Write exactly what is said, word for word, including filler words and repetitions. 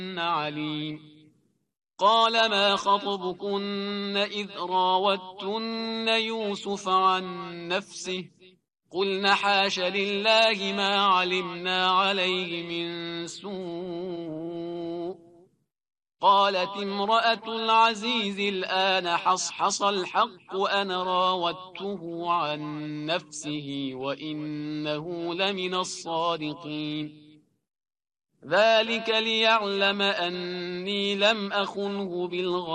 عليم. قال ما خطبكن إذ راوتن يوسف عن نفسه قلن حاش لله ما علمنا عليه من سوء. قالت امرأة العزيز الآن حصحص الحق أنا راودته عن نفسه وإنه لمن الصادقين. ذلك ليعلم أني لم أخنه بالغيب